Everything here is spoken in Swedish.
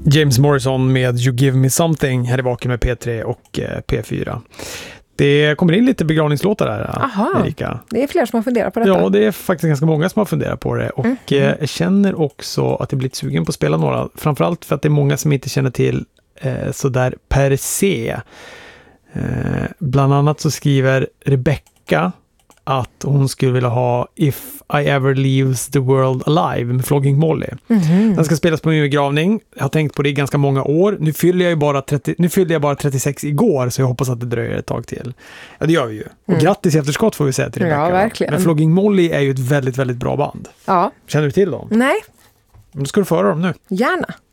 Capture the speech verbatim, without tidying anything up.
James Morrison med You Give Me Something här i Vaken med P tre och eh, P fyra. Det kommer in lite begravningslåtar här, Aha, Erika. Det är fler som har funderat på detta. Ja, det är faktiskt ganska många som har funderat på det. Och mm. eh, jag känner också att jag blivit sugen på att spela några. Framförallt för att det är många som inte känner till eh, sådär per se. Eh, bland annat så skriver Rebecca att hon skulle vilja ha If I Ever Leaves the World Alive med Flogging Molly. Mm-hmm. Den ska spelas på min begravning. Jag har tänkt på det i ganska många år. Nu fyller jag ju bara trettio, nu fyllde jag bara trettiosex igår, så jag hoppas att det dröjer ett tag till. Ja, det gör vi ju. Och mm. grattis i efterskott får vi säga till Rebecca. Ja, verkligen. Men Flogging Molly är ju ett väldigt, väldigt bra band. Ja. Känner du till dem? Nej. Men då ska du föra dem nu. Gärna.